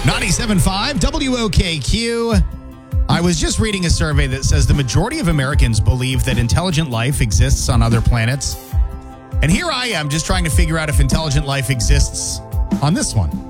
97.5 WOKQ. I was just reading a survey that says the majority of Americans believe that intelligent life exists on other planets. And here I am just trying to figure out if intelligent life exists on this one.